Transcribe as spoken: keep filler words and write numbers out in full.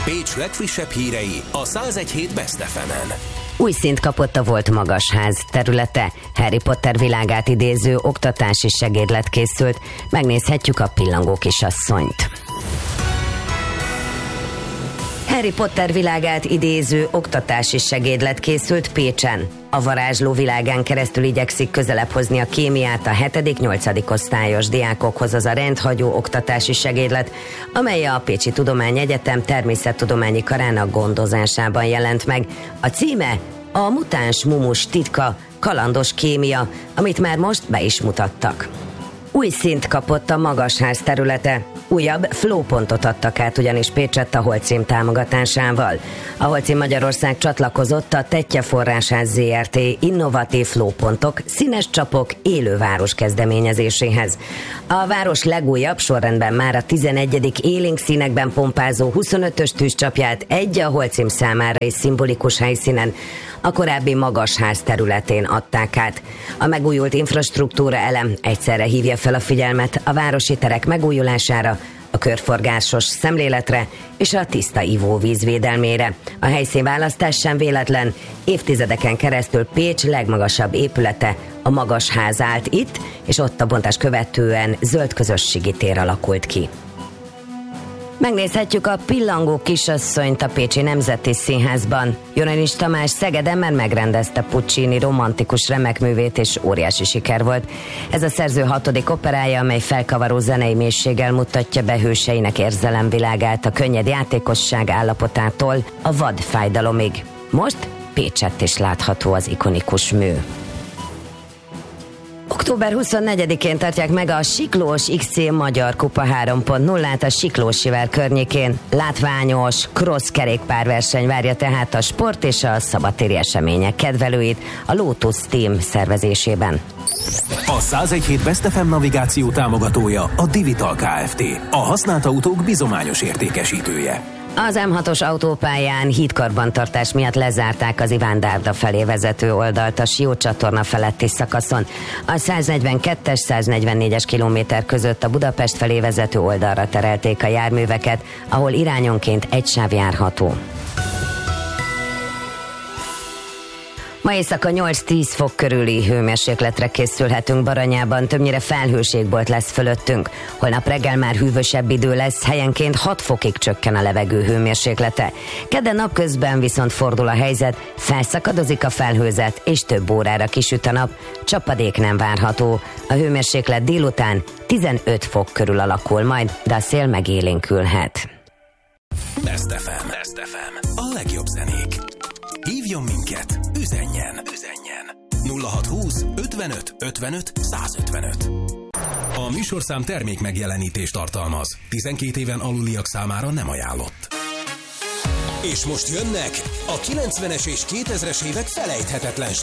Pécs legfrissebb hírei a száz egy hét Best ef emen. Új szint kapott a volt magasház területe. Harry Potter világát idéző oktatási segédlet készült. Megnézhetjük a pillangó kisasszonyt. Harry Potter világát idéző oktatási segédlet készült Pécsen. A varázsló világán keresztül igyekszik közelebb hozni a kémiát a hetedik-nyolcadik osztályos diákokhoz az a rendhagyó oktatási segédlet, amely a Pécsi Tudományegyetem természettudományi karának gondozásában jelent meg. A címe a mutáns mumus titka, kalandos kémia, amit már most be is mutattak. Új szint kapott a magasház területe. Újabb flópontot adtak át ugyanis Pécsett a Holcim támogatásával. A Holcim Magyarország csatlakozott a Tettye Forrásház zé er té innovatív flópontok, színes csapok, élőváros kezdeményezéséhez. A város legújabb, sorrendben már a tizenegyedik élénk színekben pompázó huszonötös tűzcsapját egy a Holcim számára is szimbolikus helyszínen, a korábbi magasház területén adták át. A megújult infrastruktúra elem egyszerre hívja fel a figyelmet a városi terek megújulására, a körforgásos szemléletre és a tiszta ivóvíz védelmére. A helyszínválasztás sem véletlen, évtizedeken keresztül Pécs legmagasabb épülete, a Magasház állt itt, és ott a bontás követően zöld közösségi tér alakult ki. Megnézhetjük a pillangó kisasszonyt a Pécsi Nemzeti Színházban. Jonenis Tamás Szegeden már megrendezte Puccini romantikus remekművét, és óriási siker volt. Ez a szerző hatodik operája, amely felkavaró zenei mélységgel mutatja be hőseinek érzelemvilágát a könnyed játékosság állapotától a vad fájdalomig. Most Pécsett is látható az ikonikus mű. október huszonnegyedikén tartják meg a Siklós iksz cé Magyar Kupa három pont nullát a Siklósivel környékén. Látványos cross kerékpárverseny várja tehát a sport és a szabadtéri események kedvelőit a Lotus Team szervezésében. A száz egy hét Best ef em navigáció támogatója a Divital Kft. A használt autók bizományos értékesítője. Az em hatos autópályán hídkarbantartás miatt lezárták az Iván Dárda felé vezető oldalt a Sió csatorna feletti szakaszon. A száznegyvenkettes száznegyvennégyes kilométer között a Budapest felé vezető oldalra terelték a járműveket, ahol irányonként egy sáv járható. Ma éjszaka nyolc-tíz fok körüli hőmérsékletre készülhetünk Baranyában, többnyire felhőségbolt lesz fölöttünk. Holnap reggel már hűvösebb idő lesz, helyenként hat fokig csökken a levegő hőmérséklete. Kedden napközben viszont fordul a helyzet, felszakadozik a felhőzet, és több órára kisüt a nap, csapadék nem várható. A hőmérséklet délután tizenöt fok körül alakul majd, de a szél megélénkülhet. Best ef em. Best ef em. A legjobb zenék. Hívjon minket, üzenjen, üzenjen. nulla hatszázhúsz ötvenöt ötvenöt százötvenöt. A műsorszám termék megjelenítést tartalmaz. tizenkét éven aluliak számára nem ajánlott. És most jönnek a kilencvenes és kétezres évek felejthetetlen